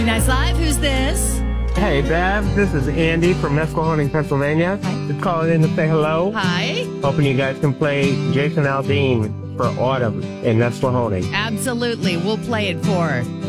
Nice Live. Who's this? Hey, Bev, this is Andy from Mesquahoney, Pennsylvania. Hi. Just calling in to say hello. Hi. Hoping you guys can play Jason Aldean for Autumn in Mesquahoney. Absolutely. We'll play it for her.